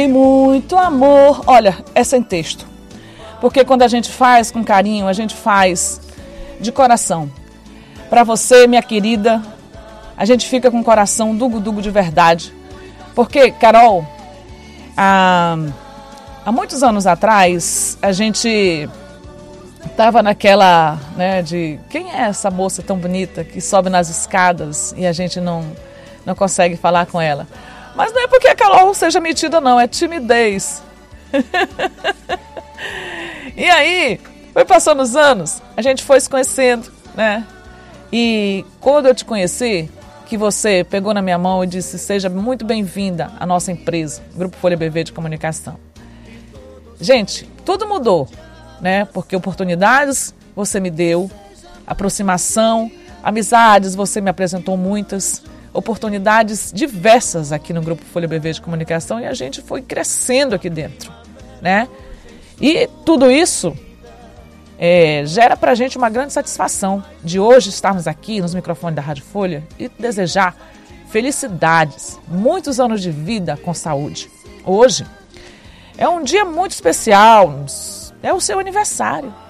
E muito amor. Olha, é sem texto. Porque quando a gente faz com carinho, a gente faz de coração. Para você, minha querida, a gente fica com o coração dugo-dugo de verdade. Porque, Carol, há muitos anos atrás, a gente estava naquela, né, de quem é essa moça tão bonita que sobe nas escadas e a gente não consegue falar com ela. Mas não é porque a Carol seja metida, não, é timidez. E aí, foi passando os anos, a gente foi se conhecendo, né? E quando eu te conheci, que você pegou na minha mão e disse, seja muito bem-vinda à nossa empresa, Grupo Folha BV de Comunicação. Gente, tudo mudou, né? Porque oportunidades você me deu, aproximação, amizades, você me apresentou muitas, oportunidades diversas aqui no Grupo Folha BV de Comunicação e a gente foi crescendo aqui dentro, né? E tudo isso gera pra gente uma grande satisfação de hoje estarmos aqui nos microfones da Rádio Folha e desejar felicidades, muitos anos de vida com saúde. Hoje é um dia muito especial, é o seu aniversário.